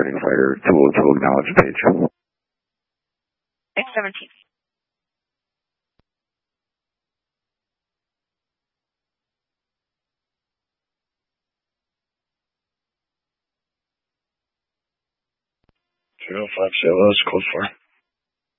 starting fire to acknowledge page. X-17. Zero 5 Sailors, code 4.